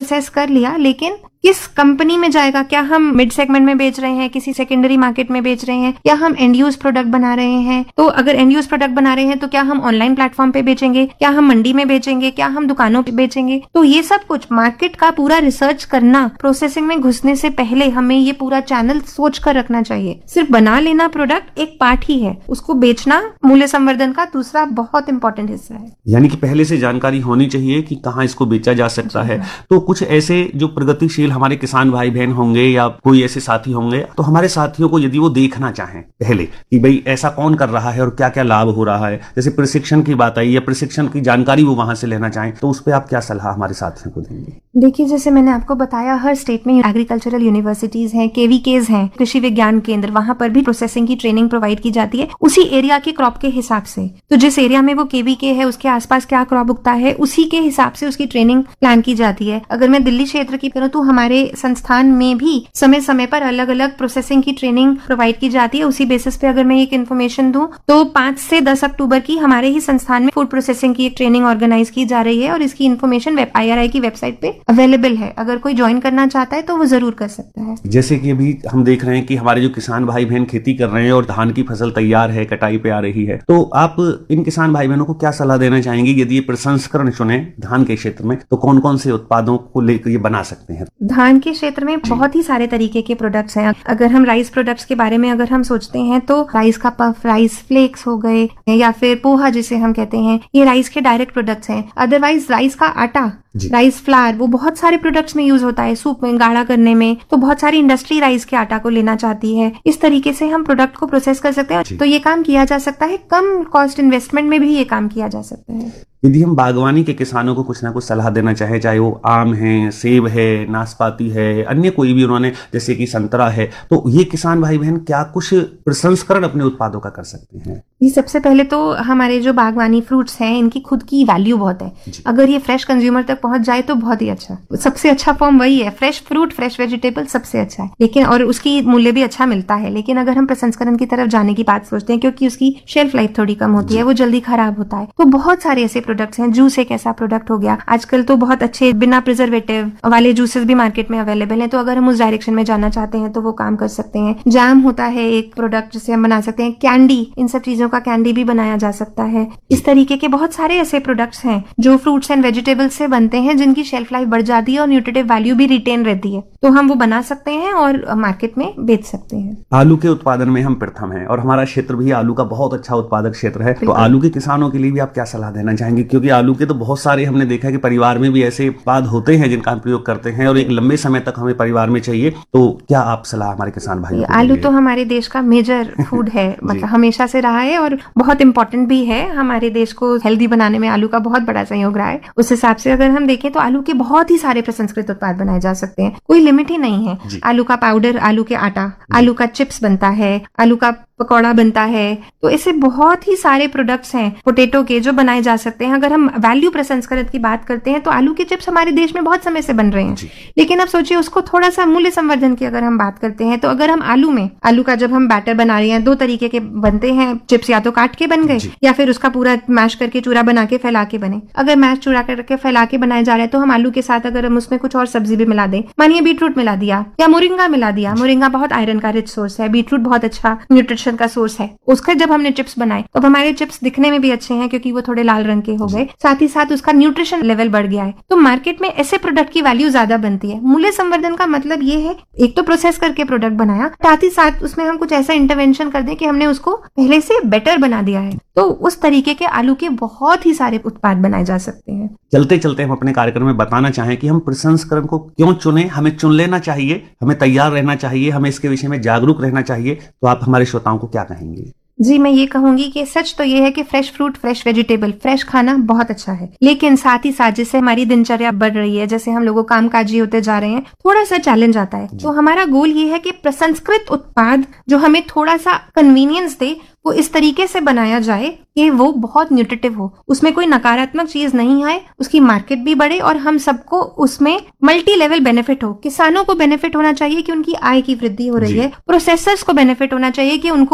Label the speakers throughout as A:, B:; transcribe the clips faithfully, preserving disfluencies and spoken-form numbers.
A: Process कर लिया, लेकिन किस कंपनी में जाएगा, क्या हम मिड सेगमेंट में बेच रहे हैं, किसी सेकेंडरी मार्केट में बेच रहे हैं, या हम एंड यूज प्रोडक्ट बना रहे हैं। तो अगर एंड यूज प्रोडक्ट बना रहे हैं तो क्या हम ऑनलाइन प्लेटफॉर्म पे बेचेंगे, क्या हम मंडी में बेचेंगे, क्या हम दुकानों पे बेचेंगे। तो ये सब कुछ मार्केट का पूरा रिसर्च करना, प्रोसेसिंग में घुसने से पहले हमें ये पूरा चैनल सोच कर रखना चाहिए। सिर्फ बना लेना प्रोडक्ट एक पार्ट ही है, उसको बेचना मूल्य संवर्धन का दूसरा बहुत इंपॉर्टेंट हिस्सा है।
B: यानी कि पहले से जानकारी होनी चाहिए कि कहाँ इसको बेचा जा सकता है। तो कुछ ऐसे जो प्रगतिशील हमारे किसान भाई बहन होंगे या कोई ऐसे साथी होंगे, तो हमारे साथियों को यदि वो देखना चाहें पहले कि भाई ऐसा कौन कर रहा है और क्या क्या लाभ हो रहा है, जैसे प्रशिक्षण की बात आई या प्रशिक्षण की जानकारी वो वहां से लेना चाहें, तो उस पर आप क्या सलाह हमारे साथियों को देंगे?
A: देखिए, जैसे मैंने आपको बताया, हर स्टेट में एग्रीकल्चरल यूनिवर्सिटीज हैं, केवीकेज हैं, कृषि विज्ञान केंद्र, वहां पर भी प्रोसेसिंग की ट्रेनिंग प्रोवाइड की जाती है उसी एरिया के क्रॉप के हिसाब से। तो जिस एरिया में वो केवीके है उसके आसपास क्या क्रॉप उगता है, उसी के हिसाब से उसकी ट्रेनिंग प्लान की जाती है। अगर मैं दिल्ली क्षेत्र की करूँ तो हमारे संस्थान में भी समय समय पर अलग अलग प्रोसेसिंग की ट्रेनिंग प्रोवाइड की जाती है। उसी बेसिस पे अगर मैं एक इन्फॉर्मेशन दूं तो पांच से दस अक्टूबर की हमारे ही संस्थान में फूड प्रोसेसिंग की एक ट्रेनिंग ऑर्गेनाइज की जा रही है और इसकी इन्फॉर्मेशन आई आर आई की वेबसाइट पे अवेलेबल है। अगर कोई ज्वाइन करना चाहता है तो वो जरूर कर सकता है।
B: जैसे कि अभी हम देख रहे हैं कि हमारे जो किसान भाई बहन खेती कर रहे हैं और धान की फसल तैयार है, कटाई पे आ रही है, तो आप इन किसान भाई बहनों को क्या सलाह देना चाहेंगे? यदि ये प्रसंस्करण चुने धान के क्षेत्र में तो कौन कौन से उत्पादों को लेकर ये बना सकते हैं?
A: धान के क्षेत्र में बहुत ही सारे तरीके के प्रोडक्ट्स हैं। अगर हम राइस प्रोडक्ट्स के बारे में अगर हम सोचते हैं तो राइस का पफ, राइस फ्लेक्स हो गए, या फिर पोहा जिसे हम कहते हैं, ये राइस के डायरेक्ट प्रोडक्ट्स हैं। अदरवाइज राइस का आटा, राइस फ्लावर, वो बहुत सारे प्रोडक्ट्स में यूज होता है, सूप में गाढ़ा करने में। तो बहुत सारी इंडस्ट्री राइस के आटा को लेना चाहती है। इस तरीके से हम प्रोडक्ट को प्रोसेस कर सकते हैं। तो ये काम किया जा सकता है, कम कॉस्ट इन्वेस्टमेंट में भी ये काम किया जा सकता है।
B: यदि हम बागवानी के किसानों को कुछ ना कुछ सलाह देना चाहे, चाहे वो आम है, सेब है, नाशपाती है, अन्य कोई भी उन्होंने जैसे कि संतरा है, तो ये किसान भाई बहन क्या कुछ प्रसंस्करण अपने उत्पादों का कर सकते हैं?
A: ये सबसे पहले तो हमारे जो बागवानी फ्रूट्स हैं इनकी खुद की वैल्यू बहुत है। अगर ये फ्रेश कंज्यूमर तक पहुंच जाए तो बहुत ही अच्छा। सबसे अच्छा फॉर्म वही है, फ्रेश फ्रूट, फ्रेश वेजिटेबल सबसे अच्छा है, लेकिन और उसकी मूल्य भी अच्छा मिलता है। लेकिन अगर हम प्रसंस्करण की तरफ जाने की बात सोचते हैं, क्योंकि उसकी शेल्फ लाइफ थोड़ी कम होती है, वो जल्दी खराब होता है, तो बहुत सारे ऐसे प्रोडक्ट्स हैं। जूस एक ऐसा प्रोडक्ट हो गया। आजकल तो बहुत अच्छे बिना प्रिजर्वेटिव वाले जूसेस भी मार्केट में अवेलेबल हैं, तो अगर हम उस डायरेक्शन में जाना चाहते हैं तो वो काम कर सकते हैं। जैम होता है एक प्रोडक्ट जिसे हम बना सकते हैं। कैंडी, इन सब चीजों का कैंडी भी बनाया जा सकता है। इस तरीके के बहुत सारे ऐसे प्रोडक्ट्स हैं जो फ्रूट्स एंड वेजिटेबल्स से बनते हैं, जिनकी शेल्फ लाइफ बढ़ जाती है और न्यूट्रिटिव वैल्यू भी रिटेन रहती है। तो हम वो बना सकते हैं और मार्केट में बेच सकते हैं।
B: आलू के उत्पादन में हम प्रथम हैं और हमारा क्षेत्र भी आलू का बहुत अच्छा उत्पादक क्षेत्र है। तो आलू के किसानों के लिए भी आप क्या सलाह देना चाहेंगे? क्योंकि आलू के तो बहुत सारे हमने देखा है कि परिवार में भी ऐसे उत्पाद होते हैं जिनका हम प्रयोग करते हैं और एक लंबे समय तक हमें परिवार में चाहिए। तो क्या आप सलाह हमारे किसान भाई?
A: आलू तो हमारे देश का मेजर फूड है, मतलब हमेशा से रहा है और बहुत इंपॉर्टेंट भी है। हमारे देश को हेल्दी बनाने में आलू का बहुत बड़ा सहयोग रहा है। उस हिसाब से अगर हम देखें तो आलू के बहुत ही सारे प्रसंस्कृत उत्पाद बनाए जा सकते हैं, कोई लिमिट ही नहीं है। आलू का पाउडर, आलू के आटा, आलू का चिप्स बनता है, आलू का पकौड़ा बनता है। तो ऐसे बहुत ही सारे प्रोडक्ट्स हैं पोटैटो के जो बनाए जा सकते हैं। अगर हम वैल्यू प्रसंस्करण की बात करते हैं तो आलू के चिप्स हमारे देश में बहुत समय से बन रहे हैं, लेकिन अब सोचिए उसको थोड़ा सा मूल्य संवर्धन की अगर हम बात करते हैं तो अगर हम आलू में आलू का जब हम बैटर बना रहे हैं, दो तरीके के बनते हैं चिप्स, या तो काट के बन गए या फिर उसका पूरा मैश करके चूरा बना के फैला के बने। अगर मैश चूरा करके फैला के बनाए जा रहे हैं तो हम आलू के साथ अगर हम उसमें कुछ और सब्जी भी मिला दें, मानिए बीटरूट मिला दिया या मोरिंगा मिला दिया। मोरिंगा बहुत आयरन का रिच सोर्स है, बीटरूट बहुत अच्छा न्यूट्रिशन का सोर्स है। उसका जब हमने चिप्स बनाए तो हमारे चिप्स दिखने में भी अच्छे हैं क्योंकि वो थोड़े लाल रंग के हो गए, साथ ही साथ उसका न्यूट्रिशन लेवल बढ़ गया है। तो मार्केट में ऐसे प्रोडक्ट की वैल्यू ज्यादा बनती है। मूल्य संवर्धन का मतलब ये है, एक तो प्रोसेस करके प्रोडक्ट बनाया, साथ ही साथ उसमें हम कुछ ऐसा इंटरवेंशन कर दें कि हमने उसको पहले से बेटर बना दिया है। तो उस तरीके के आलू के बहुत ही सारे उत्पाद बनाए जा सकते हैं।
B: चलते चलते हम अपने कार्यक्रम में बताना चाहें कि हम प्रसंस्करण को क्यों चुने, हमें चुन लेना चाहिए, हमें तैयार रहना चाहिए, हमें इसके विषय में जागरूक रहना चाहिए, तो आप हमारे श्रोताओं को क्या कहेंगे?
A: जी, मैं ये कहूंगी कि सच तो ये है कि fresh fruit, fresh vegetable, fresh खाना बहुत अच्छा है, लेकिन साथ ही साथ जैसे हमारी दिनचर्या बढ़ रही है, जैसे हम लोगों काम काजी होते जा रहे हैं, थोड़ा सा चैलेंज आता है। तो हमारा गोल ये है कि प्रसंस्कृत उत्पाद जो हमें थोड़ा सा कन्वीनियंस दे, वो इस तरीके से बनाया जाए कि वो बहुत न्यूट्रिटिव हो, उसमें कोई नकारात्मक चीज नहीं आए, उसकी मार्केट भी बढ़े और हम सबको उसमें मल्टी लेवल बेनिफिट हो। किसानों को बेनिफिट होना चाहिए कि उनकी आय की वृद्धि हो रही है, प्रोसेसर्स को बेनिफिट होना चाहिए कि उनको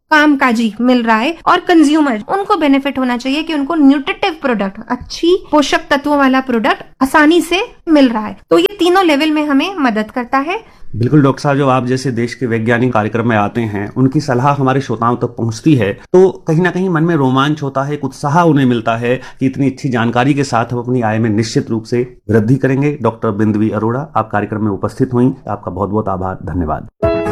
A: कामकाजी मिल रहा है और कंज्यूमर उनको बेनिफिट होना चाहिए कि उनको न्यूट्रिटिव प्रोडक्ट, अच्छी पोषक तत्वों वाला प्रोडक्ट आसानी से मिल रहा है। तो ये तीनों लेवल में हमें मदद करता है।
B: बिल्कुल डॉक्टर साहब, जब आप जैसे देश के वैज्ञानिक कार्यक्रम में आते हैं, उनकी सलाह हमारे श्रोताओं तक पहुंचती है, तो कहीं ना कहीं मन में रोमांच होता है, एक उत्साह उन्हें मिलता है कि इतनी अच्छी जानकारी के साथ हम अपनी आय में निश्चित रूप से वृद्धि करेंगे। डॉक्टर बिंदवी अरोड़ा, आप कार्यक्रम में उपस्थित हुई, आपका बहुत बहुत आभार, धन्यवाद।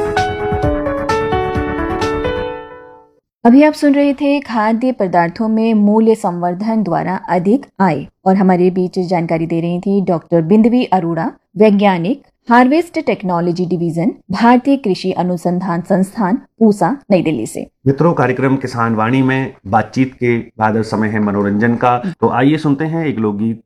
C: अभी आप सुन रहे थे खाद्य पदार्थों में मूल्य संवर्धन द्वारा अधिक आय, और हमारे बीच जानकारी दे रही थी डॉक्टर बिंदवी अरोड़ा, वैज्ञानिक, हार्वेस्ट टेक्नोलॉजी डिवीजन, भारतीय कृषि अनुसंधान संस्थान, पूसा, नई दिल्ली से।
B: मित्रों, कार्यक्रम किसान वाणी में बातचीत के बाद समय है मनोरंजन का, तो आइए सुनते हैं एक लोकगीत